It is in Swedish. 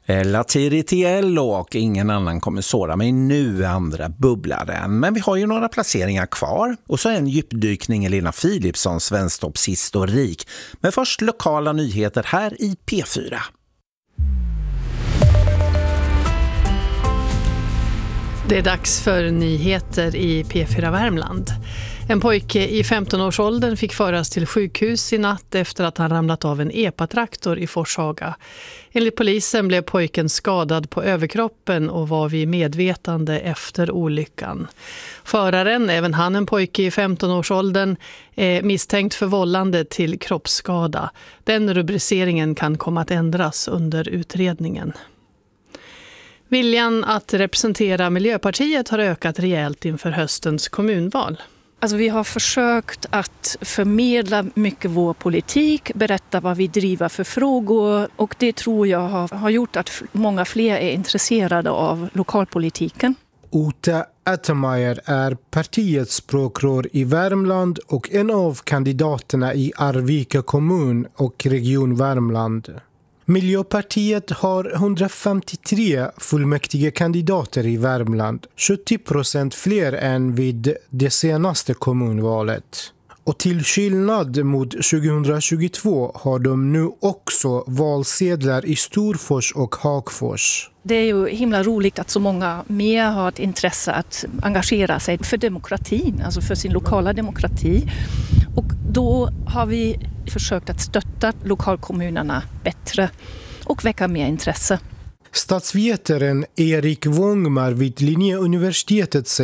Latiritiello och ingen annan kommer såra mig nu, andra bubblaren. Men vi har ju några placeringar kvar. Och så en djupdykning i Lena Philipssons vänstoppshistorik. Men först lokala nyheter här i P4. Det är dags för nyheter i P4 Värmland. En pojke i 15-årsåldern fick föras till sjukhus i natt efter att han ramlat av en epatraktor i Forshaga. Enligt polisen blev pojken skadad på överkroppen och var vid medvetande efter olyckan. Föraren, även han en pojke i 15-årsåldern, är misstänkt för vållande till kroppsskada. Den rubriceringen kan komma att ändras under utredningen. Viljan att representera Miljöpartiet har ökat rejält inför höstens kommunval. Alltså vi har försökt att förmedla mycket vår politik, berätta vad vi driver för frågor, och det tror jag har gjort att många fler är intresserade av lokalpolitiken. Ota Attermeier är partiets språkrör i Värmland och en av kandidaterna i Arvika kommun och region Värmland. Miljöpartiet har 153 fullmäktige kandidater i Värmland, 70% fler än vid det senaste kommunvalet. Och till skillnad mot 2022 har de nu också valsedlar i Storfors och Hagfors. Det är ju himla roligt att så många mer har ett intresse att engagera sig för demokratin, alltså för sin lokala demokrati. Och då har vi försökt att stötta lokalkommunerna bättre och väcka mer intresse. Statsvetaren Erik Wångmar vid Linnéuniversitetet